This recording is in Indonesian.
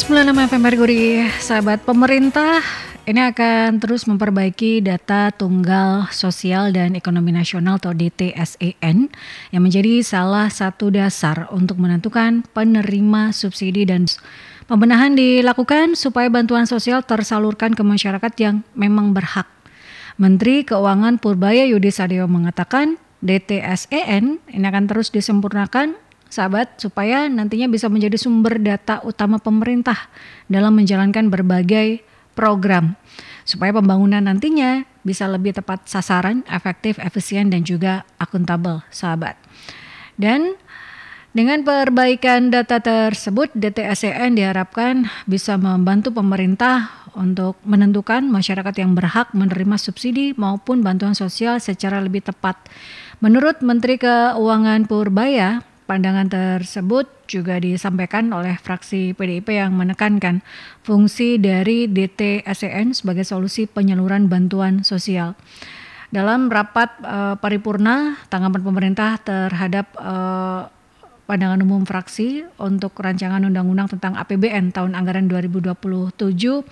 106 FM Merkuri, sahabat. Pemerintah ini akan terus memperbaiki data tunggal sosial dan ekonomi nasional atau DTSEN yang menjadi salah satu dasar untuk menentukan penerima subsidi, dan pembenahan dilakukan supaya bantuan sosial tersalurkan ke masyarakat yang memang berhak. Menteri Keuangan Purbaya Yudi Sadewo mengatakan DTSEN ini akan terus disempurnakan, sahabat, supaya nantinya bisa menjadi sumber data utama pemerintah dalam menjalankan berbagai program, supaya pembangunan nantinya bisa lebih tepat sasaran, efektif, efisien, dan juga akuntabel, sahabat. Dan dengan perbaikan data tersebut, DTSEN diharapkan bisa membantu pemerintah untuk menentukan masyarakat yang berhak menerima subsidi maupun bantuan sosial secara lebih tepat. Menurut Menteri Keuangan Purbaya, pandangan tersebut juga disampaikan oleh fraksi PDIP yang menekankan fungsi dari DTSEN sebagai solusi penyaluran bantuan sosial. Dalam rapat paripurna, tanggapan pemerintah terhadap pandangan umum fraksi untuk rancangan undang-undang tentang APBN tahun anggaran 2027